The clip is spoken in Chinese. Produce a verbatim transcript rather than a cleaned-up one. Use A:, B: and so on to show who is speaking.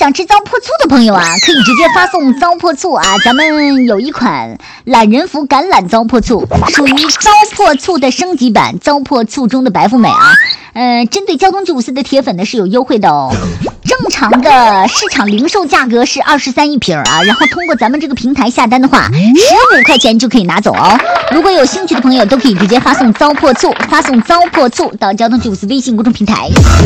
A: 想吃糟粕醋的朋友啊，可以直接发送糟粕醋啊。咱们有一款懒人福橄榄糟粕醋，属于糟粕醋的升级版，糟粕醋中的白富美啊。呃，针对交通九五四的铁粉呢是有优惠的哦。正常的市场零售价格是二十三一瓶啊，然后通过咱们这个平台下单的话，十五块钱就可以拿走哦。如果有兴趣的朋友，都可以直接发送糟粕醋，发送糟粕醋到交通九五四微信公众平台。